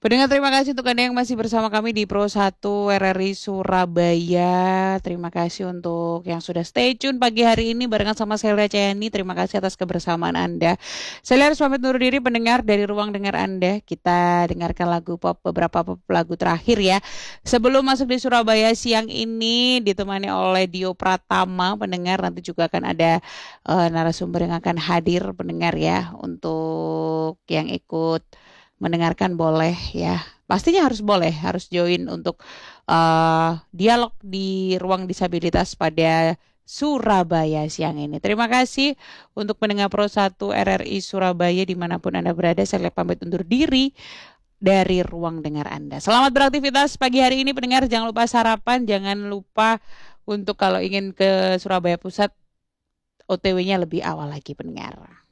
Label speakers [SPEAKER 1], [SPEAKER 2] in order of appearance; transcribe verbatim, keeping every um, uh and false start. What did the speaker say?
[SPEAKER 1] Pendengar, terima kasih untuk Anda yang masih bersama kami di Pro satu R R I Surabaya. Terima kasih untuk yang sudah stay tune pagi hari ini barengan sama saya Cayani. Terima kasih atas kebersamaan Anda. Saya harus pamit undur diri pendengar dari ruang dengar Anda. Kita dengarkan lagu pop, beberapa pop lagu terakhir ya. Sebelum masuk di Surabaya siang ini ditemani oleh Dio Pratama. Pendengar, nanti juga akan ada uh, narasumber yang akan hadir pendengar ya. Untuk yang ikut mendengarkan boleh ya. Pastinya harus boleh, harus join untuk uh, dialog di ruang disabilitas pada Surabaya siang ini. Terima kasih untuk pendengar Pro satu R R I Surabaya dimanapun Anda berada. Saya pamit undur diri dari ruang dengar Anda. Selamat beraktivitas pagi hari ini pendengar. Jangan lupa sarapan, jangan lupa untuk kalau ingin ke Surabaya Pusat O T W-nya lebih awal lagi pendengar.